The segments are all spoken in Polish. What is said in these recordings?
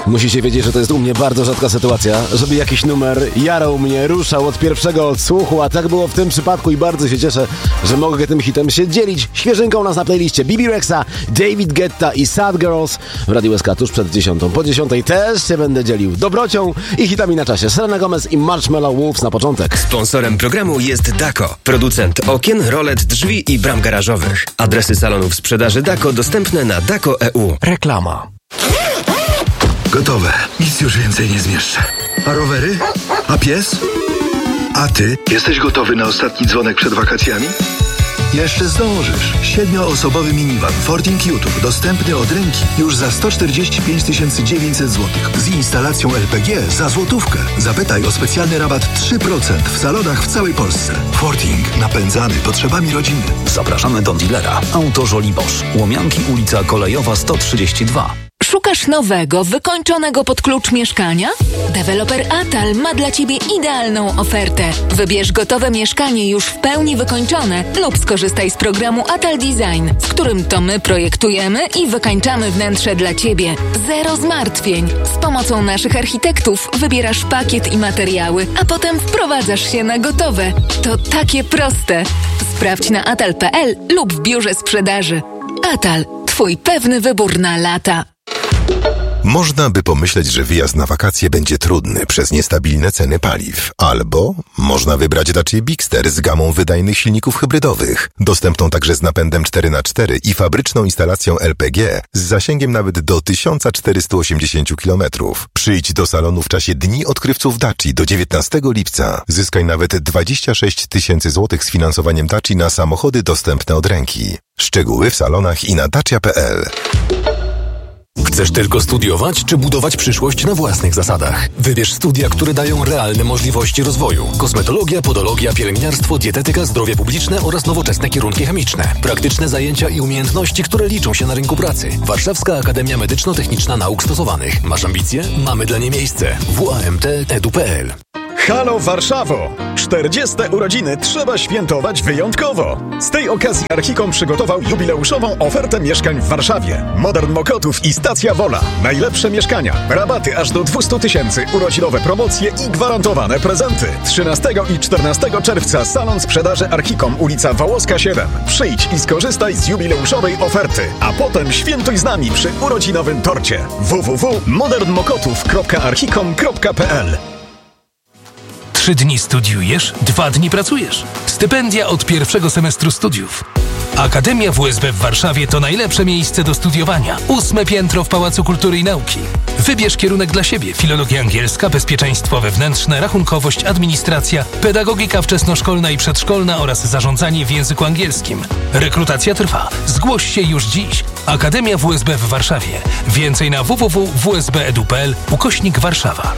Musicie wiedzieć, że to jest u mnie bardzo rzadka sytuacja, żeby jakiś numer jarał mnie, ruszał od pierwszego odsłuchu, a tak było w tym przypadku i bardzo się cieszę, że mogę tym hitem się dzielić. Świeżynką nas na playliście Bibi Rexa, David Guetta i Sad Girls w Radiu SK tuż przed 10. Po 10 też się będę dzielił dobrocią i hitami na czasie. Selena Gomez i Marshmallow Wolves na początek. Sponsorem programu jest Dako, producent okien, rolet, drzwi i bram garażowych. Adresy salonów sprzedaży Dako dostępne na Dako.eu. Reklama. Gotowe. Nic już więcej nie zmieszczę. A rowery? A pies? A ty? Jesteś gotowy na ostatni dzwonek przed wakacjami? Jeszcze zdążysz. 7-osobowy minivan Fording YouTube dostępny od ręki już za 145 900 zł. Z instalacją LPG za złotówkę. Zapytaj o specjalny rabat 3% w salonach w całej Polsce. Fording. Napędzany potrzebami rodziny. Zapraszamy do dealera. Auto Żoliborz. Łomianki, ulica Kolejowa 132. Szukasz nowego, wykończonego pod klucz mieszkania? Deweloper Atal ma dla Ciebie idealną ofertę. Wybierz gotowe mieszkanie już w pełni wykończone lub skorzystaj z programu Atal Design, w którym to my projektujemy i wykańczamy wnętrze dla Ciebie. Zero zmartwień. Z pomocą naszych architektów wybierasz pakiet i materiały, a potem wprowadzasz się na gotowe. To takie proste. Sprawdź na atal.pl lub w biurze sprzedaży. Atal. Twój pewny wybór na lata. Można by pomyśleć, że wyjazd na wakacje będzie trudny przez niestabilne ceny paliw. Albo można wybrać Dacia Bigster z gamą wydajnych silników hybrydowych, dostępną także z napędem 4x4 i fabryczną instalacją LPG z zasięgiem nawet do 1480 km. Przyjdź do salonu w czasie Dni Odkrywców Daci do 19 lipca. Zyskaj nawet 26 000 zł z finansowaniem Daci na samochody dostępne od ręki. Szczegóły w salonach i na dacia.pl. Chcesz tylko studiować, czy budować przyszłość na własnych zasadach? Wybierz studia, które dają realne możliwości rozwoju. Kosmetologia, podologia, pielęgniarstwo, dietetyka, zdrowie publiczne oraz nowoczesne kierunki chemiczne. Praktyczne zajęcia i umiejętności, które liczą się na rynku pracy. Warszawska Akademia Medyczno-Techniczna Nauk Stosowanych. Masz ambicje? Mamy dla niej miejsce. WAMT.edu.pl. Halo Warszawo! 40. urodziny trzeba świętować wyjątkowo. Z tej okazji Archicom przygotował jubileuszową ofertę mieszkań w Warszawie. Modern Mokotów i Stacja Wola. Najlepsze mieszkania, rabaty aż do 200 000, urodzinowe promocje i gwarantowane prezenty. 13 i 14 czerwca salon sprzedaży Archicom, ulica Wołoska 7. Przyjdź i skorzystaj z jubileuszowej oferty, a potem świętuj z nami przy urodzinowym torcie. www.modernmokotów.archicom.pl. 3 dni studiujesz, 2 dni pracujesz. Stypendia od pierwszego semestru studiów. Akademia WSB w Warszawie to najlepsze miejsce do studiowania. 8. piętro w Pałacu Kultury i Nauki. Wybierz kierunek dla siebie. Filologia angielska, bezpieczeństwo wewnętrzne, rachunkowość, administracja, pedagogika wczesnoszkolna i przedszkolna oraz zarządzanie w języku angielskim. Rekrutacja trwa. Zgłoś się już dziś. Akademia WSB w Warszawie. Więcej na www.wsb.edu.pl/Warszawa.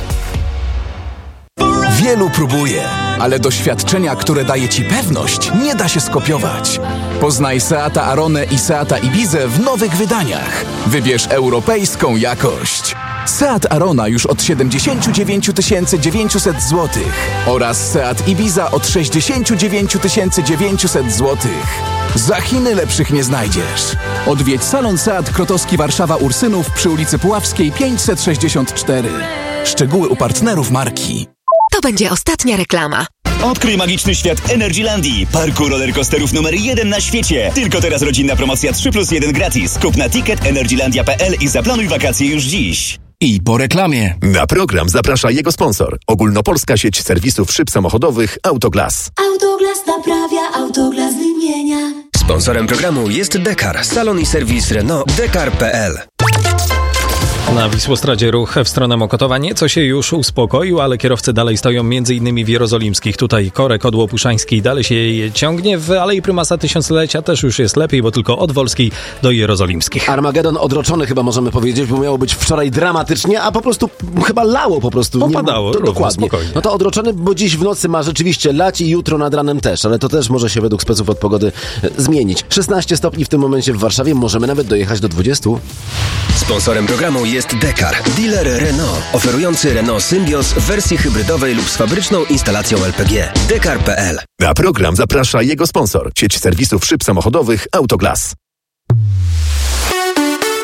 Wielu próbuje, ale doświadczenia, które daje Ci pewność, nie da się skopiować. Poznaj Seata Aronę i Seata Ibizę w nowych wydaniach. Wybierz europejską jakość. Seat Arona już od 79 900 zł oraz Seat Ibiza od 69 900 zł. Za Chiny lepszych nie znajdziesz. Odwiedź salon Seat Krotowski Warszawa Ursynów przy ulicy Puławskiej 564. Szczegóły u partnerów marki. To będzie ostatnia reklama. Odkryj magiczny świat Energylandii, parku rollercoasterów numer 1 na świecie. Tylko teraz rodzinna promocja 3+1 gratis. Kup na ticket energylandia.pl i zaplanuj wakacje już dziś. I po reklamie. Na program zaprasza jego sponsor. Ogólnopolska sieć serwisów szyb samochodowych Autoglas. Autoglas naprawia, Autoglas wymienia. Sponsorem programu jest Dekar, salon i serwis Renault Dekar.pl. Na Wisłostradzie ruch w stronę Mokotowa nieco się już uspokoił, ale kierowcy dalej stoją m.in. w Jerozolimskich. Tutaj Korek, Odło Puszański dalej się ciągnie. W Alei Prymasa Tysiąclecia też już jest lepiej, bo tylko od Wolskiej do Jerozolimskich. Armagedon odroczony chyba możemy powiedzieć, bo miało być wczoraj dramatycznie, a po prostu chyba lało po prostu. Popadało, dokładnie. Spokojnie. No to odroczony, bo dziś w nocy ma rzeczywiście lać i jutro nad ranem też, ale to też może się według speców od pogody zmienić. 16 stopni w tym momencie w Warszawie, możemy nawet dojechać do 20. Sponsorem programu jest Dekar, dealer Renault, oferujący Renault Symbioz w wersji hybrydowej lub z fabryczną instalacją LPG. Dekar.pl. Na program zaprasza jego sponsor, sieć serwisów szyb samochodowych Autoglas.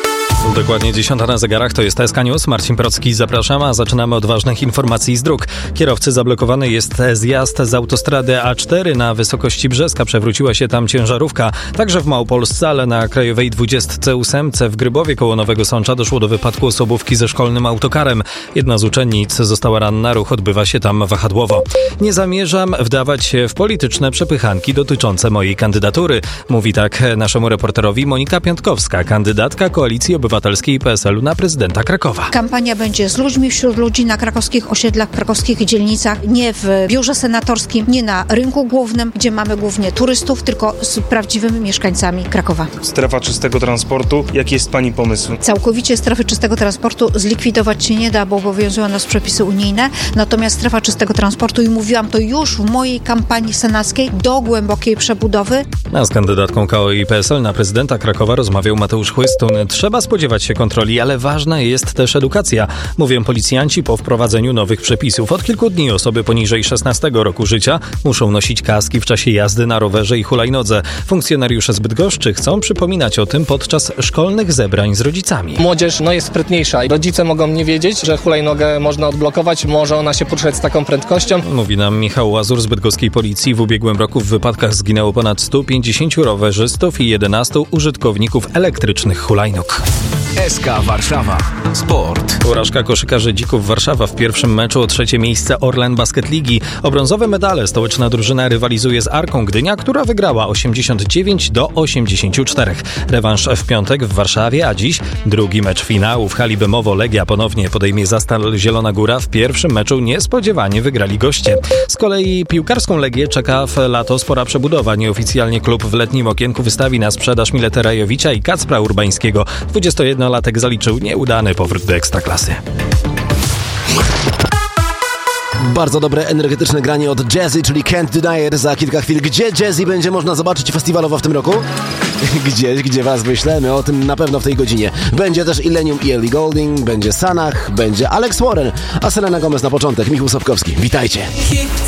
Dokładnie 10 na zegarach, to jest SK News. Marcin Procki, zapraszam, a zaczynamy od ważnych informacji z dróg. Kierowcy zablokowany jest zjazd z autostrady A4 na wysokości Brzeska. Przewróciła się tam ciężarówka. Także w Małopolsce, ale na Krajowej 28 w Grybowie koło Nowego Sącza doszło do wypadku osobówki ze szkolnym autokarem. Jedna z uczennic została ranna, ruch odbywa się tam wahadłowo. Nie zamierzam wdawać się w polityczne przepychanki dotyczące mojej kandydatury. Mówi tak naszemu reporterowi Monika Piątkowska, kandydatka Koalicji Obywatelskiej i PSL-u na prezydenta Krakowa. Kampania będzie z ludźmi, wśród ludzi, na krakowskich osiedlach, krakowskich dzielnicach, nie w biurze senatorskim, nie na rynku głównym, gdzie mamy głównie turystów, tylko z prawdziwymi mieszkańcami Krakowa. Strefa czystego transportu. Jaki jest Pani pomysł? Całkowicie strefy czystego transportu zlikwidować się nie da, bo obowiązują nas przepisy unijne. Natomiast strefa czystego transportu, i mówiłam to już w mojej kampanii senackiej, do głębokiej przebudowy. A z kandydatką KO i PSL na prezydenta Krakowa rozmawiał Mateusz Chłystun. Trzeba spodziewać się kontroli, ale ważna jest też edukacja. Mówią policjanci po wprowadzeniu nowych przepisów. Od kilku dni osoby poniżej 16 roku życia muszą nosić kaski w czasie jazdy na rowerze i hulajnodze. Funkcjonariusze z Bydgoszczy chcą przypominać o tym podczas szkolnych zebrań z rodzicami. Młodzież jest sprytniejsza. Rodzice mogą nie wiedzieć, że hulajnogę można odblokować, może ona się poruszać z taką prędkością. Mówi nam Michał Łazur z bydgoskiej policji. W ubiegłym roku w wypadkach zginęło ponad 150 rowerzystów i 11 użytkowników elektrycznych hulajnóg. SK Warszawa. Sport. Porażka koszykarzy Dzików Warszawa w pierwszym meczu o trzecie miejsce Orlen Basket Ligi. O brązowe medale stołeczna drużyna rywalizuje z Arką Gdynia, która wygrała 89-84. Rewanż w piątek w Warszawie, a dziś drugi mecz finału w hali Bemowo. Legia ponownie podejmie Zastal Zielona Góra. W pierwszym meczu niespodziewanie wygrali goście. Z kolei piłkarską Legię czeka w lato spora przebudowa. Nieoficjalnie klub w letnim okienku wystawi na sprzedaż Mileta Rajowicza i Kacpra Urbańskiego. 21-latek zaliczył nieudany powrót do Ekstraklasy. Bardzo dobre, energetyczne granie od Jazzy, czyli Can't Deny It za kilka chwil. Gdzie Jazzy będzie można zobaczyć festiwalowo w tym roku? Gdzieś, gdzie was wyślemy, o tym na pewno w tej godzinie. Będzie też Illenium i Ellie Goulding, będzie Sanach, będzie Alex Warren, a Selena Gomez na początek. Michał Sapkowski, witajcie.